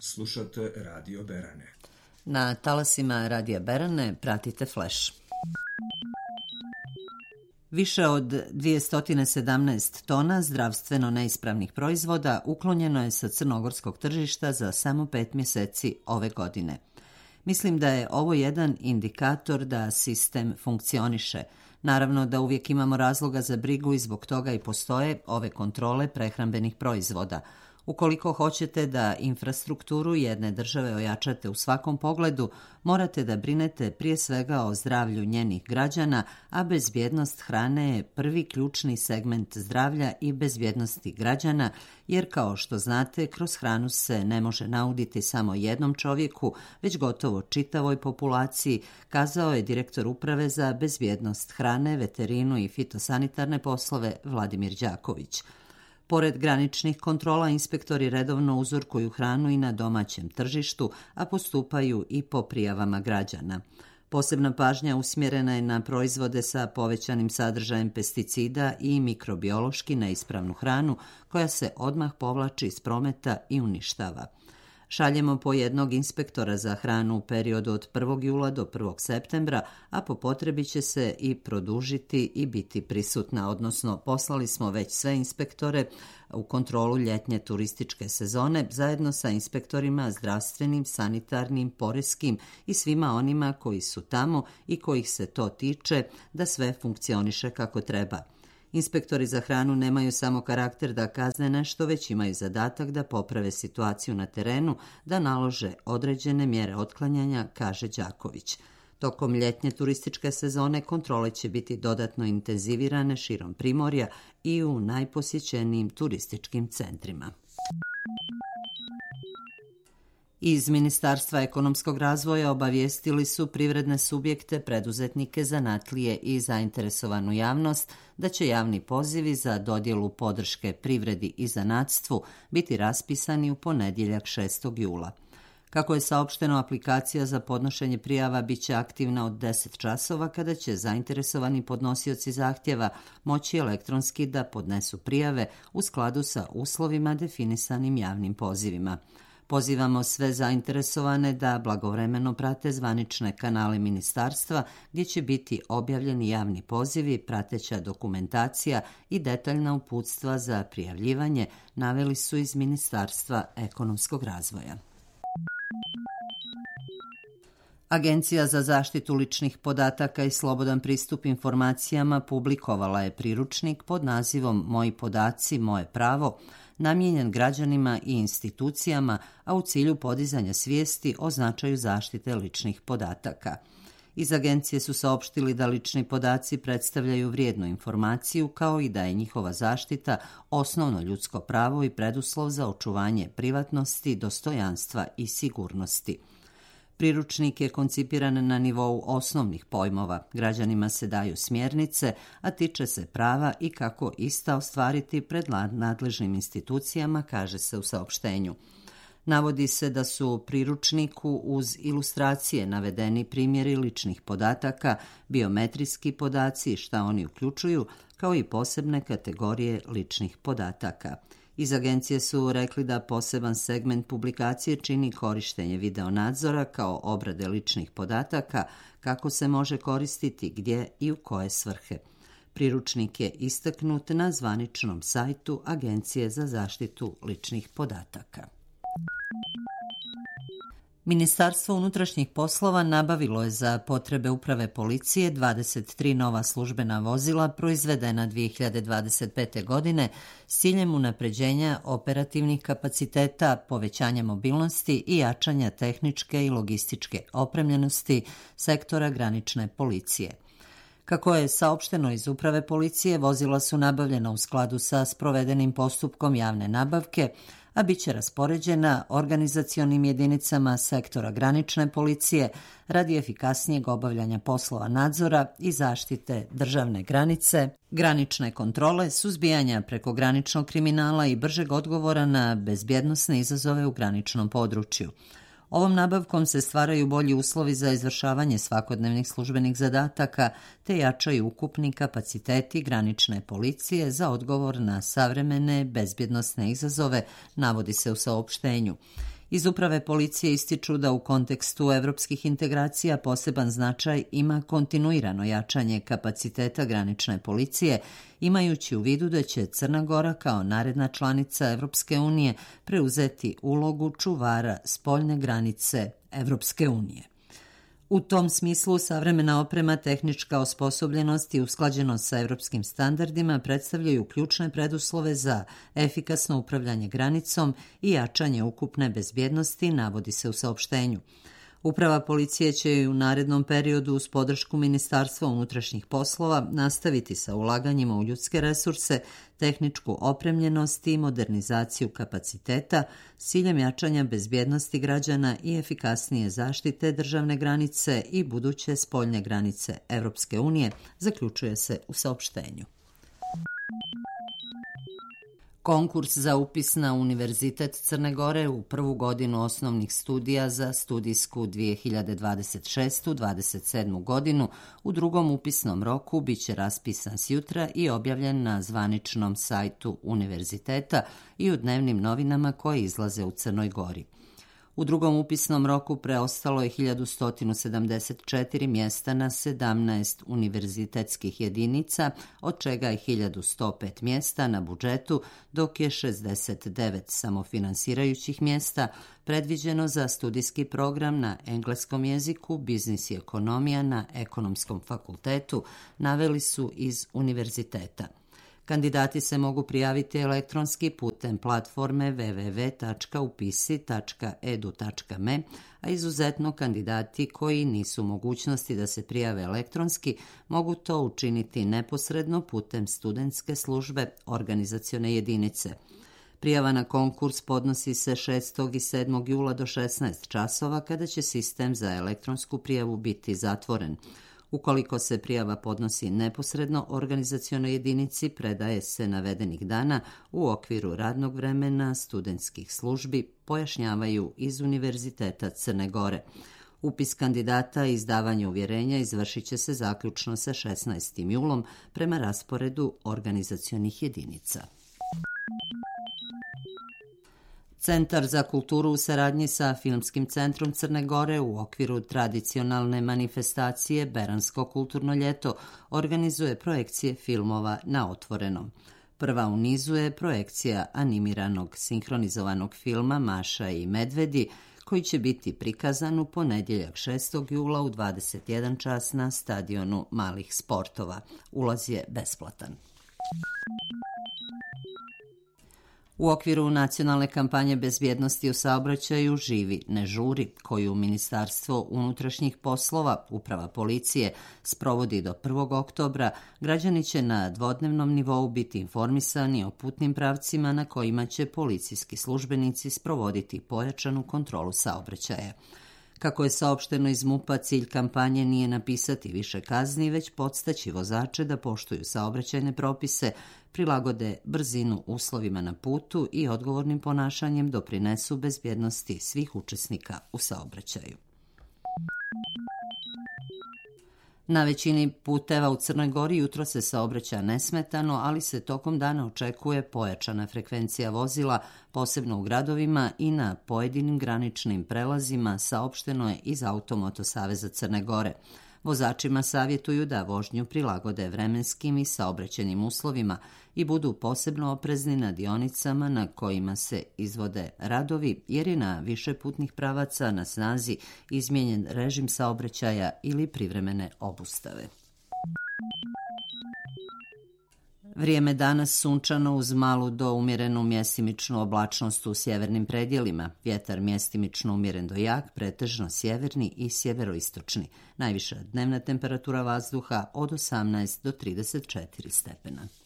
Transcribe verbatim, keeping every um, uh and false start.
Slušate Radio Berane. Na talasima Radija Berane pratite Flash. Više od dvjesto sedamnaest tona zdravstveno neispravnih proizvoda uklonjeno je sa crnogorskog tržišta za samo pet mjeseci ove godine. Mislim da je ovo jedan indikator da sistem funkcioniše. Naravno da uvijek imamo razloga za brigu i zbog toga i postoje ove kontrole prehrambenih proizvoda. Ukoliko hoćete da infrastrukturu jedne države ojačate u svakom pogledu, morate da brinete prije svega o zdravlju njenih građana, a bezbjednost hrane je prvi ključni segment zdravlja i bezbjednosti građana, jer kao što znate, kroz hranu se ne može nauditi samo jednom čovjeku, već gotovo čitavoj populaciji, kazao je direktor Uprave za bezbjednost hrane, veterinu i fitosanitarne poslove Vladimir Đaković. Pored graničnih kontrola, inspektori redovno uzorkuju hranu i na domaćem tržištu, a postupaju i po prijavama građana. Posebna pažnja usmjerena je na proizvode sa povećanim sadržajem pesticida i mikrobiološki neispravnu hranu, koja se odmah povlači iz prometa i uništava. Šaljemo po jednog inspektora za hranu u periodu od prvog jula do prvog septembra, a po potrebi će se i produžiti i biti prisutna, odnosno poslali smo već sve inspektore u kontrolu ljetnje turističke sezone zajedno sa inspektorima zdravstvenim, sanitarnim, poreskim i svima onima koji su tamo i kojih se to tiče da sve funkcioniše kako treba. Inspektori za hranu nemaju samo karakter da kazne nešto, već imaju zadatak da poprave situaciju na terenu, da nalože određene mjere otklanjanja, kaže Đaković. Tokom ljetnje turističke sezone kontrole će biti dodatno intenzivirane širom Primorja i u najposjećenijim turističkim centrima. Iz Ministarstva ekonomskog razvoja obavijestili su privredne subjekte, preduzetnike, zanatlije i zainteresovanu javnost da će javni pozivi za dodjelu podrške privredi i zanatstvu biti raspisani u ponedjeljak šestog jula. Kako je saopšteno, aplikacija za podnošenje prijava bit će aktivna od deset časova, kada će zainteresovani podnosioci zahtjeva moći elektronski da podnesu prijave u skladu sa uslovima definisanim javnim pozivima. Pozivamo sve zainteresovane da blagovremeno prate zvanične kanale ministarstva, gdje će biti objavljeni javni pozivi, prateća dokumentacija i detaljna uputstva za prijavljivanje, naveli su iz Ministarstva ekonomskog razvoja. Agencija za zaštitu ličnih podataka i slobodan pristup informacijama publikovala je priručnik pod nazivom Moji podaci, moje pravo, namijenjen građanima i institucijama, a u cilju podizanja svijesti o značaju zaštite ličnih podataka. Iz agencije su saopštili da lični podaci predstavljaju vrijednu informaciju, kao i da je njihova zaštita osnovno ljudsko pravo i preduslov za očuvanje privatnosti, dostojanstva i sigurnosti. Priručnik je koncipiran na nivou osnovnih pojmova. Građanima se daju smjernice, a tiče se prava i kako ista ostvariti pred nadležnim institucijama, kaže se u saopštenju. Navodi se da su u priručniku uz ilustracije navedeni primjeri ličnih podataka, biometrijski podaci i šta oni uključuju, kao i posebne kategorije ličnih podataka. Iz agencije su rekli da poseban segment publikacije čini korištenje videonadzora kao obrade ličnih podataka, kako se može koristiti, gdje i u koje svrhe. Priručnik je istaknut na zvaničnom sajtu Agencije za zaštitu ličnih podataka. Ministarstvo unutrašnjih poslova nabavilo je za potrebe uprave policije dvadeset tri nova službena vozila proizvedena dvije hiljade dvadeset pete. godine s ciljem unapređenja operativnih kapaciteta, povećanja mobilnosti i jačanja tehničke i logističke opremljenosti sektora granične policije. Kako je saopšteno iz uprave policije, vozila su nabavljena u skladu sa sprovedenim postupkom javne nabavke, a bit će raspoređena organizacionim jedinicama sektora granične policije radi efikasnijeg obavljanja poslova nadzora i zaštite državne granice, granične kontrole, suzbijanja prekograničnog kriminala i bržeg odgovora na bezbjednosne izazove u graničnom području. Ovom nabavkom se stvaraju bolji uslovi za izvršavanje svakodnevnih službenih zadataka te jačaju ukupni kapaciteti granične policije za odgovor na savremene bezbjednosne izazove, navodi se u saopštenju. Iz uprave policije ističu da u kontekstu evropskih integracija poseban značaj ima kontinuirano jačanje kapaciteta granične policije, imajući u vidu da će Crna Gora kao naredna članica Evropske unije preuzeti ulogu čuvara spoljne granice Evropske unije. U tom smislu savremena oprema, tehnička osposobljenost i usklađenost sa evropskim standardima predstavljaju ključne preduslove za efikasno upravljanje granicom i jačanje ukupne bezbjednosti, navodi se u saopštenju. Uprava policije će i u narednom periodu uz podršku Ministarstva unutrašnjih poslova nastaviti sa ulaganjima u ljudske resurse, tehničku opremljenost i modernizaciju kapaciteta s ciljem jačanja bezbjednosti građana i efikasnije zaštite državne granice i buduće spoljne granice Evropske unije, zaključuje se u saopštenju. Konkurs za upis na Univerzitet Crne Gore u prvu godinu osnovnih studija za studijsku dvije hiljade dvadeset šeste dvadeset sedme. godinu u drugom upisnom roku biće raspisan sjutra i objavljen na zvaničnom sajtu univerziteta i u dnevnim novinama koje izlaze u Crnoj Gori. U drugom upisnom roku preostalo je hiljadu sto sedamdeset četiri mjesta na sedamnaest univerzitetskih jedinica, od čega je hiljadu sto pet mjesta na budžetu, dok je šezdeset devet samofinansirajućih mjesta predviđeno za studijski program na engleskom jeziku, biznis i ekonomija na Ekonomskom fakultetu, naveli su iz univerziteta. Kandidati se mogu prijaviti elektronski putem platforme w w w tačka upisi tačka e d u tačka m e, a izuzetno kandidati koji nisu u mogućnosti da se prijave elektronski mogu to učiniti neposredno putem studentske službe organizacione jedinice. Prijava na konkurs podnosi se šestog i sedmog jula do šesnaest časova, kada će sistem za elektronsku prijavu biti zatvoren. Ukoliko se prijava podnosi neposredno organizacionoj jedinici, predaje se navedenih dana u okviru radnog vremena studentskih službi, pojašnjavaju iz Univerziteta Crne Gore. Upis kandidata i izdavanje uvjerenja izvršit će se zaključno sa šesnaestim julom prema rasporedu organizacionih jedinica. Centar za kulturu u saradnji sa Filmskim centrom Crne Gore u okviru tradicionalne manifestacije Beransko kulturno ljeto organizuje projekcije filmova na otvorenom. Prva u nizu je projekcija animiranog sinhronizovanog filma Maša i medvedi, koji će biti prikazan u ponedjeljak šestog jula u dvadeset jedan čas na stadionu malih sportova. Ulaz je besplatan. U okviru nacionalne kampanje bezbjednosti u saobraćaju Živi, ne žuri, koju Ministarstvo unutrašnjih poslova, uprava policije, sprovodi do prvog oktobra, građani će na dvodnevnom nivou biti informisani o putnim pravcima na kojima će policijski službenici sprovoditi pojačanu kontrolu saobraćaja. Kako je saopšteno iz MUP-a, cilj kampanje nije napisati više kazni, već podstaći vozače da poštuju saobraćajne propise, prilagode brzinu uslovima na putu i odgovornim ponašanjem doprinesu bezbjednosti svih učesnika u saobraćaju. Na većini puteva u Crnoj Gori jutro se saobraća nesmetano, ali se tokom dana očekuje pojačana frekvencija vozila, posebno u gradovima i na pojedinim graničnim prelazima, saopšteno je iz Automoto saveza Crne Gore. Vozačima savjetuju da vožnju prilagode vremenskim i saobraćajnim uslovima i budu posebno oprezni na dionicama na kojima se izvode radovi, jer je na više putnih pravaca na snazi izmijenjen režim saobraćaja ili privremene obustave. Vrijeme danas sunčano uz malu do umjerenu mjestimičnu oblačnost u sjevernim predjelima. Vjetar mjestimično umjeren do jak, pretežno sjeverni i sjeveroistočni. Najviša dnevna temperatura vazduha od osamnaest do trideset četiri stepena.